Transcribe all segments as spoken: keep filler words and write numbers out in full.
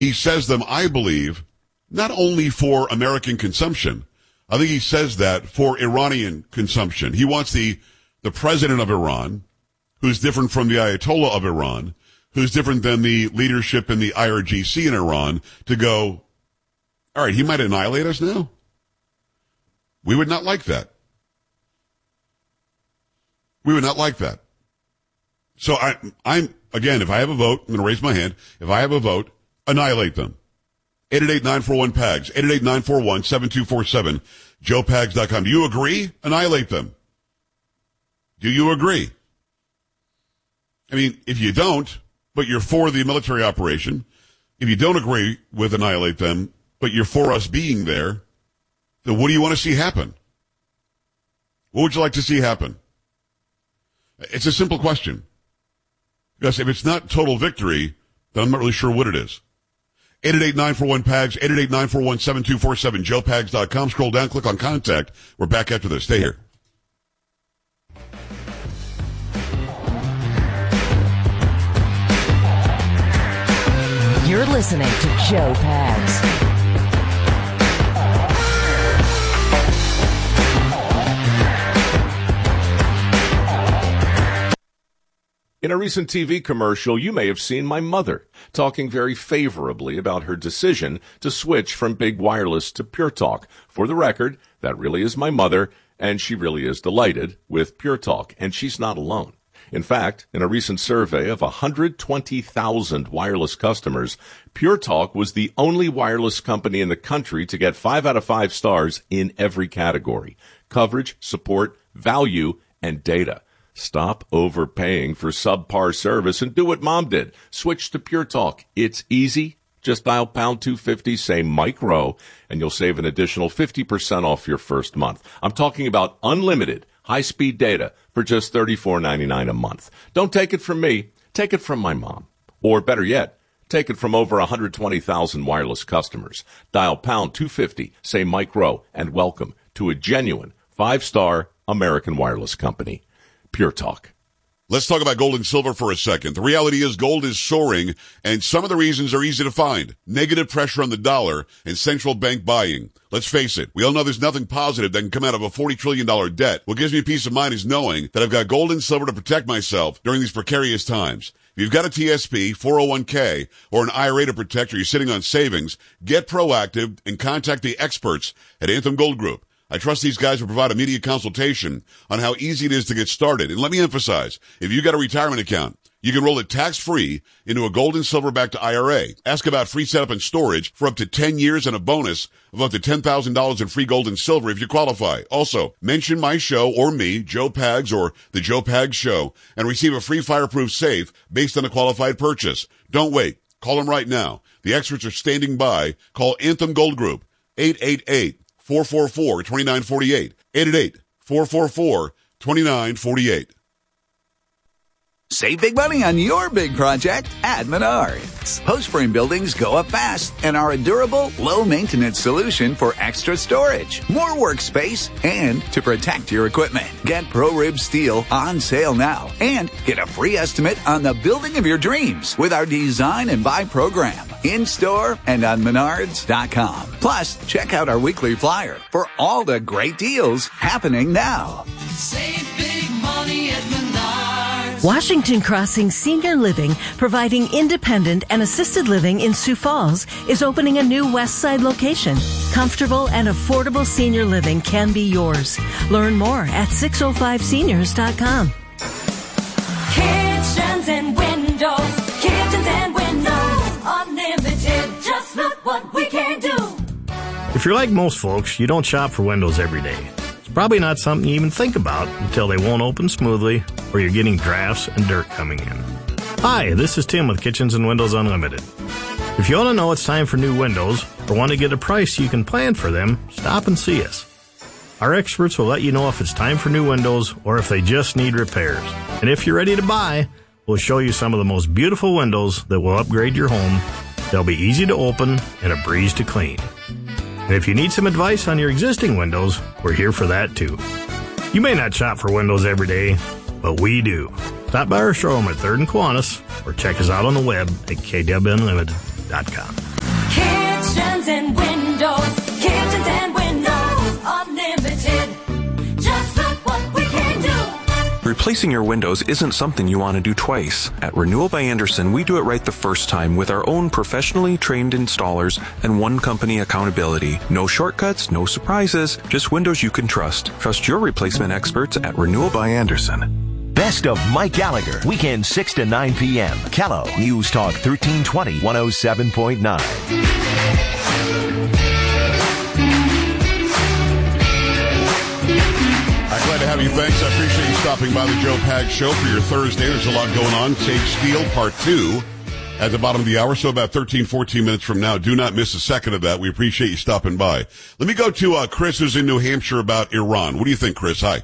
He says them, I believe, not only for American consumption. I think he says that for Iranian consumption. He wants the, the president of Iran, who's different from the Ayatollah of Iran, who's different than the leadership in the I R G C in Iran, to go, all right, he might annihilate us now? We would not like that. We would not like that. So I, I'm, again, if I have a vote, I'm going to raise my hand. If I have a vote, annihilate them. eight eight eight, nine four one, P A G S, eight eight eight, nine four one, seven two four seven, joe pags dot com. Do you agree? Annihilate them. Do you agree? I mean, if you don't, but you're for the military operation, if you don't agree with annihilate them, but you're for us being there, then what do you want to see happen? What would you like to see happen? It's a simple question. Because if it's not total victory, then I'm not really sure what it is. eight eight eight, nine four one, P A G S, eight eight eight, nine four one, seven two four seven, joe pags dot com. Scroll down, click on contact. We're back after this. Stay here. You're listening to Joe Pags. In a recent T V commercial, you may have seen my mother talking very favorably about her decision to switch from Big Wireless to Pure Talk. For the record, that really is my mother, and she really is delighted with Pure Talk, and she's not alone. In fact, in a recent survey of one hundred twenty thousand wireless customers, Pure Talk was the only wireless company in the country to get five out of five stars in every category: coverage, support, value, and data. Stop overpaying for subpar service and do what Mom did. Switch to Pure Talk. It's easy. Just dial pound two fifty, say Mike Rowe, and you'll save an additional fifty percent off your first month. I'm talking about unlimited high-speed data for just thirty-four ninety-nine a month. Don't take it from me. Take it from my mom. Or better yet, take it from over one hundred twenty thousand wireless customers. Dial pound two fifty, say Mike Rowe, and welcome to a genuine five-star American wireless company. Pure Talk. Let's talk about gold and silver for a second. The reality is gold is soaring, and some of the reasons are easy to find. Negative pressure on the dollar and central bank buying. Let's face it, we all know there's nothing positive that can come out of a forty trillion dollars debt. What gives me peace of mind is knowing that I've got gold and silver to protect myself during these precarious times. If you've got a T S P, four oh one k, or an I R A to protect, or you're sitting on savings, get proactive and contact the experts at Anthem Gold Group. I trust these guys will provide immediate consultation on how easy it is to get started. And let me emphasize, if you got a retirement account, you can roll it tax-free into a gold and silver-backed I R A. Ask about free setup and storage for up to ten years and a bonus of up to ten thousand dollars in free gold and silver if you qualify. Also, mention my show or me, Joe Pags or The Joe Pags Show, and receive a free fireproof safe based on a qualified purchase. Don't wait. Call them right now. The experts are standing by. Call Anthem Gold Group, eight eight eight, four four four, two nine four eight, eight eight eight, four four four, two nine four eight. Save big money on your big project at Menards. Post-frame buildings go up fast and are a durable, low-maintenance solution for extra storage, more workspace, and to protect your equipment. Get ProRib Steel on sale now and get a free estimate on the building of your dreams with our Design and Buy program in-store and on Menards dot com. Plus, check out our weekly flyer for all the great deals happening now. Save big money at Menards. Washington Crossing Senior Living, providing independent and assisted living in Sioux Falls, is opening a new West Side location. Comfortable and affordable senior living can be yours. Learn more at six oh five seniors dot com. Kitchens and windows, kitchens and windows, unlimited, just look what we can do. If you're like most folks, you don't shop for windows every day. Probably not something you even think about until they won't open smoothly or you're getting drafts and dirt coming in. Hi, this is Tim with Kitchens and Windows Unlimited. If you want to know it's time for new windows or want to get a price so you can plan for them, stop and see us. Our experts will let you know if it's time for new windows or if they just need repairs. And if you're ready to buy, we'll show you some of the most beautiful windows that will upgrade your home. They'll be easy to open and a breeze to clean. And if you need some advice on your existing windows, we're here for that too. You may not shop for windows every day, but we do. Stop by our showroom at third and Kiwanis or check us out on the web at k w unlimited dot com. Kitchens and windows, kitchens and windows, unlimited. Just look what we can do. Replacing your windows isn't something you want to do twice. At Renewal by Andersen, we do it right the first time with our own professionally trained installers and one company accountability. No shortcuts, no surprises, just windows you can trust. Trust your replacement experts at Renewal by Andersen. Best of Mike Gallagher, weekend six to nine p.m. Kello, News Talk thirteen twenty, one oh seven point nine. I'm glad to have you. Thanks. I appreciate you stopping by the Joe Pags Show for your Thursday. There's a lot going on. Sage Steele, part two, at the bottom of the hour, so about thirteen, fourteen minutes from now. Do not miss a second of that. We appreciate you stopping by. Let me go to uh, Chris, who's in New Hampshire, about Iran. What do you think, Chris? Hi.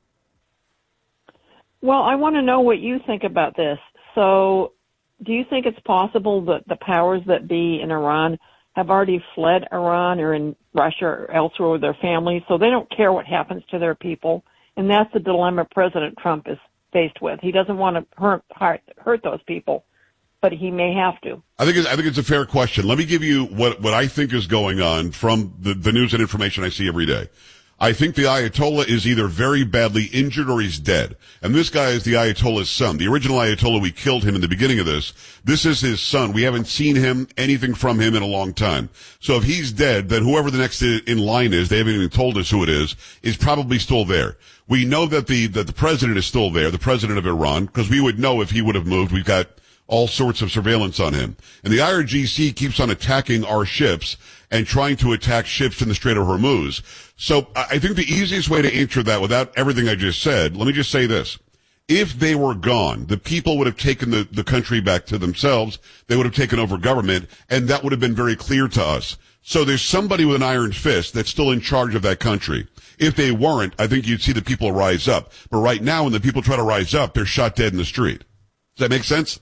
Well, I want to know what you think about this. So, do you think it's possible that the powers that be in Iran have already fled Iran or in Russia or elsewhere with their families, so they don't care what happens to their people? And that's the dilemma President Trump is faced with. He doesn't want to hurt, hurt, hurt those people, but he may have to. I think it's, I think it's a fair question. Let me give you what, what I think is going on from the, the news and information I see every day. I think the Ayatollah is either very badly injured or he's dead. And this guy is the Ayatollah's son. The original Ayatollah, we killed him in the beginning of this. This is his son. We haven't seen him, anything from him in a long time. So if he's dead, then whoever the next in line is, they haven't even told us who it is, is probably still there. We know that the, that the president is still there, the president of Iran, because we would know if he would have moved. We've got all sorts of surveillance on him. And the I R G C keeps on attacking our ships and trying to attack ships in the Strait of Hormuz. So I think the easiest way to answer that without everything I just said, let me just say this. If they were gone, the people would have taken the, the country back to themselves. They would have taken over government, and that would have been very clear to us. So there's somebody with an iron fist that's still in charge of that country. If they weren't, I think you'd see the people rise up. But right now, when the people try to rise up, they're shot dead in the street. Does that make sense?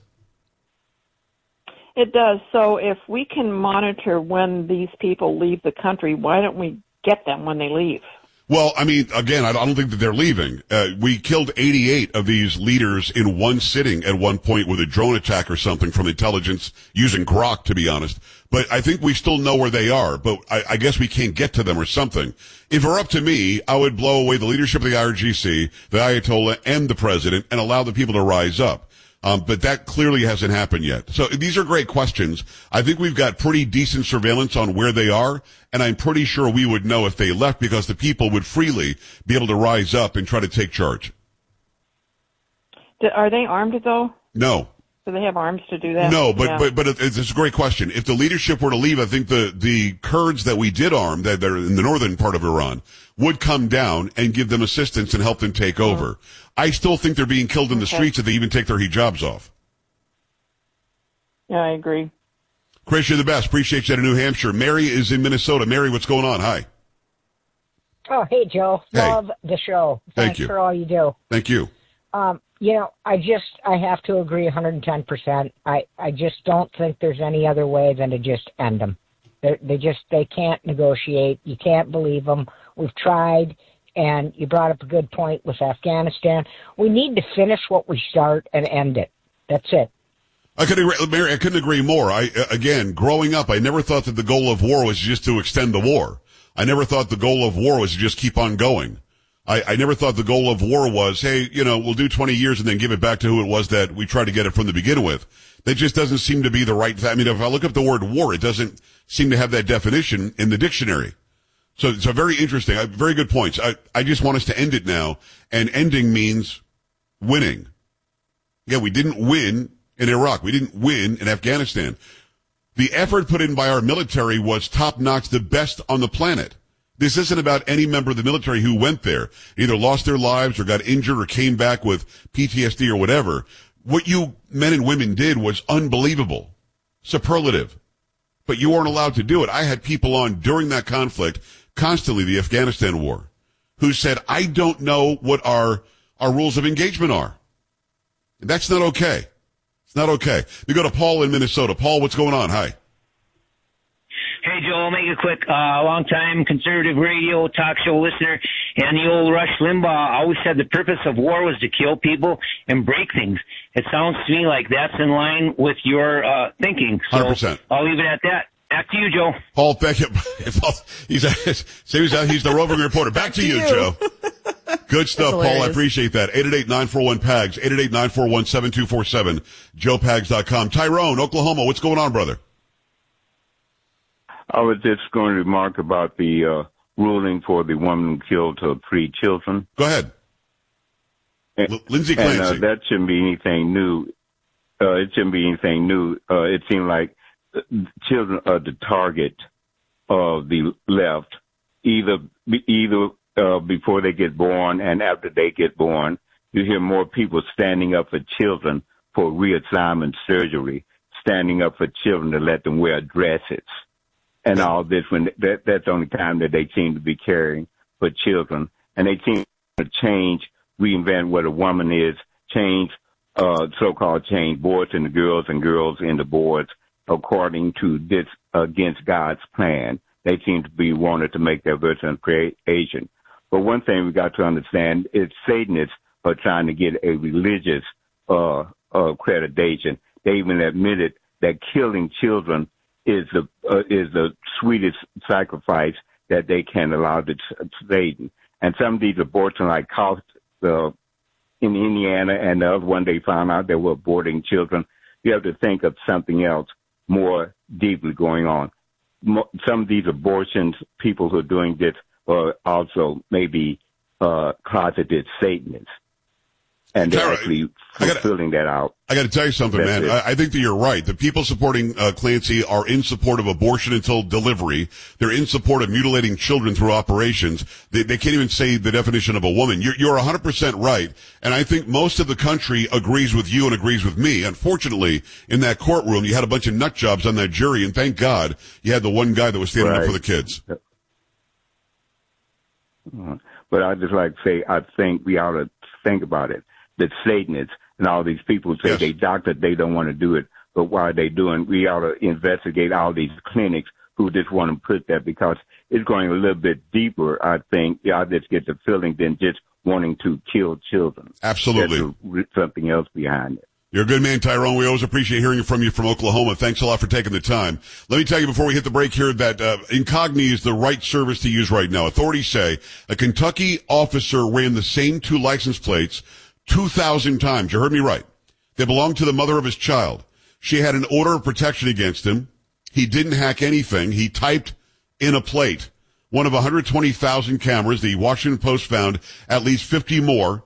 It does. So if we can monitor when these people leave the country, why don't we get them when they leave? Well, I mean, again, I don't think that they're leaving. Uh, we killed eighty-eight of these leaders in one sitting at one point with a drone attack or something from intelligence using Grok, to be honest. But I think we still know where they are, but I, I guess we can't get to them or something. If it were up to me, I would blow away the leadership of the I R G C, the Ayatollah, and the president, and allow the people to rise up. Um, but that clearly hasn't happened yet. So these are great questions. I think we've got pretty decent surveillance on where they are, and I'm pretty sure we would know if they left because the people would freely be able to rise up and try to take charge. Are they armed, though? No. Do they have arms to do that? No, but, yeah. but, but it's, it's a great question. If the leadership were to leave, I think the, the Kurds that we did arm, that they're in the northern part of Iran, would come down and give them assistance and help them take mm-hmm. over. I still think they're being killed in the okay. streets if they even take their hijabs off. Yeah, I agree. Chris, you're the best. Appreciate you in New Hampshire. Mary is in Minnesota. Mary, what's going on? Hi. Oh, hey, Joe. Hey. Love the show. Thanks Thank you. for all you do. Thank you. Um, you know, I just, I have to agree one hundred ten percent. I, I just don't think there's any other way than to just end them. They're, they just, they can't negotiate. You can't believe them. We've tried, and you brought up a good point with Afghanistan. We need to finish what we start and end it. That's it. I couldn't agree, Mary, I couldn't agree more. I, again, growing up, I never thought that the goal of war was just to extend the war. I never thought the goal of war was to just keep on going. I, I never thought the goal of war was, hey, you know, we'll do twenty years and then give it back to who it was that we tried to get it from the begin with. That just doesn't seem to be the right, I mean, if I look up the word war, it doesn't seem to have that definition in the dictionary. So, so very interesting. Uh, very good points. I, I just want us to end it now. And ending means winning. Yeah, we didn't win in Iraq. We didn't win in Afghanistan. The effort put in by our military was top-notch, the best on the planet. This isn't about any member of the military who went there, either lost their lives or got injured or came back with P T S D or whatever. What you men and women did was unbelievable, superlative. But you weren't allowed to do it. I had people on during that conflict, constantly, the Afghanistan war, who said, I don't know what our, our rules of engagement are. That's not okay. It's not okay. We go to Paul in Minnesota. Paul, what's going on? Hi. Hey, Joe, I'll make it quick. Uh, long-time conservative radio talk show listener, and the old Rush Limbaugh always said the purpose of war was to kill people and break things. It sounds to me like that's in line with your uh, thinking. So one hundred percent. I'll leave it at that. Back to you, Joe. Paul, thank you. He's, he's, he's the roving reporter. Back, Back to, to you, you, Joe. Good stuff, Paul. I appreciate that. eight eight eight, nine four one, P A G S, eight eight eight, nine four one, seven two four seven, joe pags dot com. Tyrone, Oklahoma, what's going on, brother? I was just going to remark about the uh, ruling for the woman who killed her three children. Go ahead. And, L- Lindsay Clancy. And uh, that shouldn't be anything new. Uh, it shouldn't be anything new. Uh, it seemed like children are the target of the left, either either uh, before they get born and after they get born. You hear more people standing up for children for reassignment surgery, standing up for children to let them wear dresses, and all this. When that, that's the only time that they seem to be caring for children, and they seem to change, reinvent what a woman is, change. Uh, so-called change boys into girls and girls into boys according to this against God's plan. They seem to be wanted to make their version of creation. But one thing we got to understand is Satanists are trying to get a religious uh, uh, accreditation. They even admitted that killing children is the uh, is the sweetest sacrifice that they can allow to Satan. And some of these abortions, like cost the in Indiana, and the other one they found out they were aborting children. You have to think of something else more deeply going on. Some of these abortions, people who are doing this are also maybe uh, closeted Satanists. And they're actually fulfilling that out. I got to tell you something, That's man. I, I think that you're right. The people supporting uh, Clancy are in support of abortion until delivery. They're in support of mutilating children through operations. They, they can't even say the definition of a woman. You're, you're one hundred percent right. And I think most of the country agrees with you and agrees with me. Unfortunately, in that courtroom, you had a bunch of nut jobs on that jury, and thank God you had the one guy that was standing right. up for the kids. But I'd just like to say, I think we ought to think about it. That Satanists and all these people say yes. they doctored, they don't want to do it. But why are they doing? We ought to investigate all these clinics who just want to put that, because it's going a little bit deeper, I think. Yeah, I just get the feeling than just wanting to kill children. Absolutely. There's something else behind it. You're a good man, Tyrone. We always appreciate hearing from you from Oklahoma. Thanks a lot for taking the time. Let me tell you before we hit the break here that uh, Incogni is the right service to use right now. Authorities say a Kentucky officer ran the same two license plates two thousand times. You heard me right. They belonged to the mother of his child. She had an order of protection against him. He didn't hack anything. He typed in a plate. One of one hundred twenty thousand cameras. The Washington Post found at least fifty more.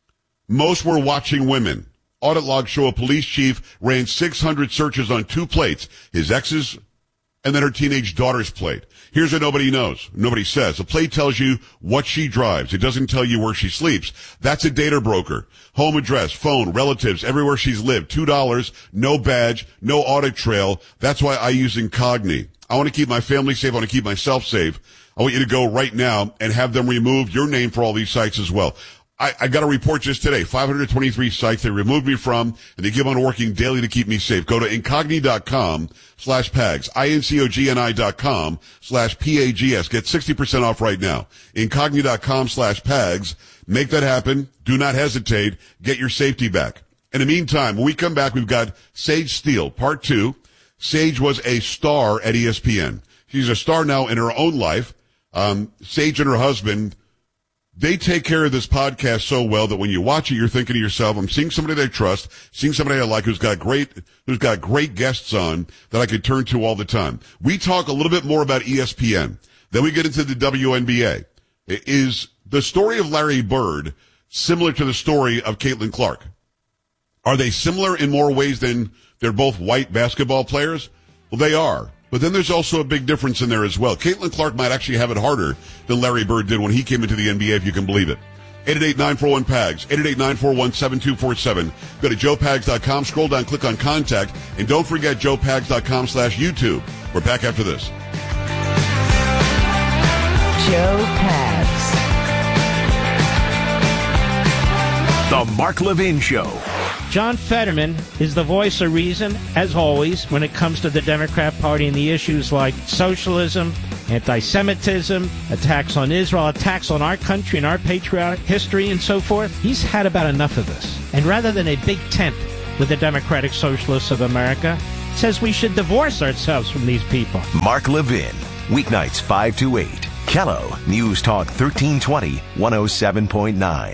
Most were watching women. Audit logs show a police chief ran six hundred searches on two plates, his ex's and then her teenage daughter's plate. Here's what nobody knows. Nobody says. A plate tells you what she drives. It doesn't tell you where she sleeps. That's a data broker. Home address, phone, relatives, everywhere she's lived. Two dollars, no badge, no audit trail. That's why I use Incogni. I want to keep my family safe. I want to keep myself safe. I want you to go right now and have them remove your name for all these sites as well. I, I got a report just today, five hundred twenty-three sites they removed me from, and they keep on working daily to keep me safe. Go to incogni.com slash PAGS, I-N-C-O-G-N-I dot com slash P-A-G-S. Get sixty percent off right now. Incogni.com slash PAGS. Make that happen. Do not hesitate. Get your safety back. In the meantime, when we come back, we've got Sage Steele, part two. Sage was a star at E S P N. She's a star now in her own life. Um, Sage and her husband, they take care of this podcast so well that when you watch it, you're thinking to yourself, I'm seeing somebody that I trust, seeing somebody I like who's got great, who's got great guests on that I could turn to all the time. We talk a little bit more about E S P N. Then we get into the W N B A. Is the story of Larry Bird similar to the story of Caitlin Clark? Are they similar in more ways than they're both white basketball players? Well, they are. But then there's also a big difference in there as well. Caitlin Clark might actually have it harder than Larry Bird did when he came into the N B A, if you can believe it. eight eight eight, nine four one, PAGS, eight eight eight, nine four one, seven two four seven. Go to joe pags dot com, scroll down, click on Contact, and don't forget joe pags dot com slash YouTube. We're back after this. Joe Pags. The Mark Levin Show. John Fetterman is the voice of reason, as always, when it comes to the Democrat Party and the issues like socialism, anti-Semitism, attacks on Israel, attacks on our country and our patriotic history and so forth. He's had about enough of this. And rather than a big tent with the Democratic Socialists of America, says we should divorce ourselves from these people. Mark Levin, weeknights five to eight. Kello, News Talk thirteen twenty, one oh seven point nine.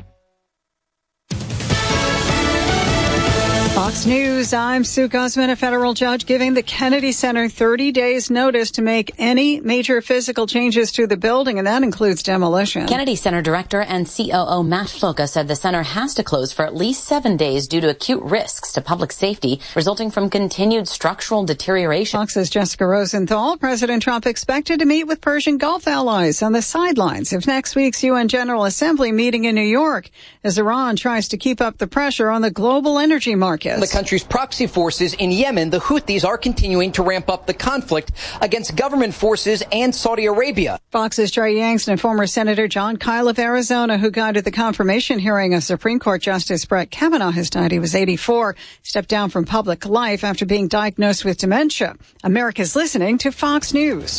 Fox News, I'm Sue Guzman. A federal judge giving the Kennedy Center thirty days notice to make any major physical changes to the building, and that includes demolition. Kennedy Center director and C O O Matt Floka said the center has to close for at least seven days due to acute risks to public safety resulting from continued structural deterioration. Fox's Jessica Rosenthal. President Trump expected to meet with Persian Gulf allies on the sidelines of next week's U N General Assembly meeting in New York as Iran tries to keep up the pressure on the global energy market. The country's proxy forces in Yemen, the Houthis, are continuing to ramp up the conflict against government forces and Saudi Arabia. Fox's Trey Yangst and former Senator John Kyle of Arizona, who guided the confirmation hearing of Supreme Court Justice Brett Kavanaugh, has died. He was eighty-four, stepped down from public life after being diagnosed with dementia. America's listening to Fox News.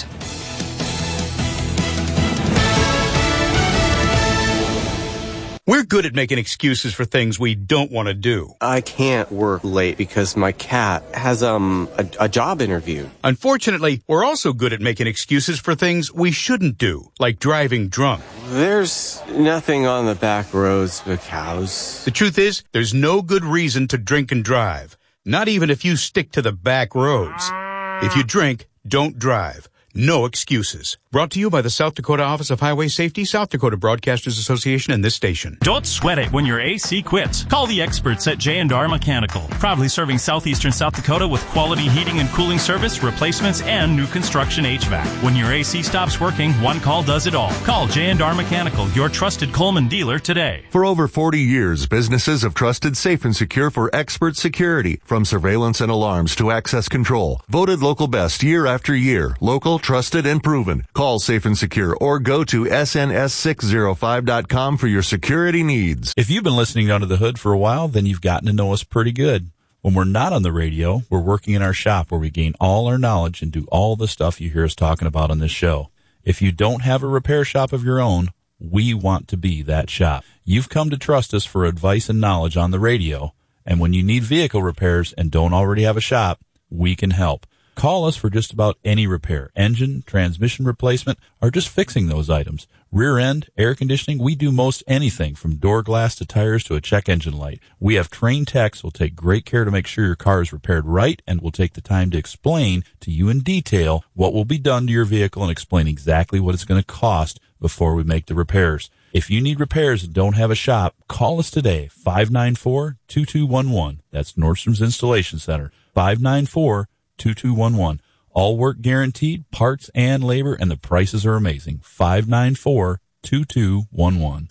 We're good at making excuses for things we don't want to do. I can't work late because my cat has um a, a job interview. Unfortunately, we're also good at making excuses for things we shouldn't do, like driving drunk. There's nothing on the back roads but cows. The truth is, there's no good reason to drink and drive, not even if you stick to the back roads. If you drink, don't drive. No excuses. Brought to you by the South Dakota Office of Highway Safety, South Dakota Broadcasters Association, and this station. Don't sweat it when your A C quits. Call the experts at J and R Mechanical. Proudly serving southeastern South Dakota with quality heating and cooling service, replacements, and new construction H V A C. When your A C stops working, one call does it all. Call J and R Mechanical, your trusted Coleman dealer today. For over forty years, businesses have trusted Safe and Secure for expert security, from surveillance and alarms to access control. Voted local best year after year. Local, trusted, and proven. Call Safe and Secure or go to S N S six oh five dot com for your security needs. If you've been listening to Under the Hood for a while, then you've gotten to know us pretty good. When we're not on the radio, we're working in our shop where we gain all our knowledge and do all the stuff you hear us talking about on this show. If you don't have a repair shop of your own, we want to be that shop. You've come to trust us for advice and knowledge on the radio, and when you need vehicle repairs and don't already have a shop, we can help. Call us for just about any repair, engine, transmission replacement, or just fixing those items. Rear end, air conditioning, we do most anything from door glass to tires to a check engine light. We have trained techs who will take great care to make sure your car is repaired right and will take the time to explain to you in detail what will be done to your vehicle and explain exactly what it's going to cost before we make the repairs. If you need repairs and don't have a shop, call us today, five nine four, two two one one. That's Nordstrom's Installation Center, five nine four, two two one one. All work guaranteed, parts and labor, and the prices are amazing. five nine four, two two one one.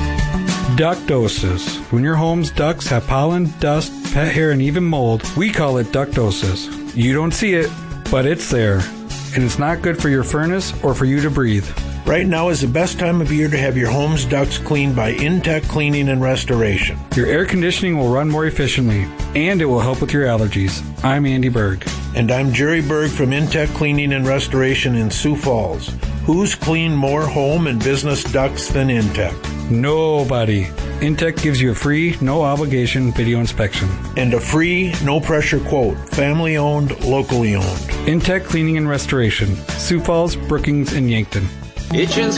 Ductosis. When your home's ducts have pollen, dust, pet hair, and even mold, we call it ductosis. You don't see it, but it's there. And it's not good for your furnace or for you to breathe. Right now is the best time of year to have your home's ducts cleaned by Intech Cleaning and Restoration. Your air conditioning will run more efficiently, and it will help with your allergies. I'm Andy Berg. And I'm Jerry Berg from Intech Cleaning and Restoration in Sioux Falls. Who's cleaned more home and business ducts than Intech? Nobody. Intech gives you a free, no-obligation video inspection. And a free, no-pressure quote. Family-owned, locally owned. Intech Cleaning and Restoration. Sioux Falls, Brookings, and Yankton. Itchins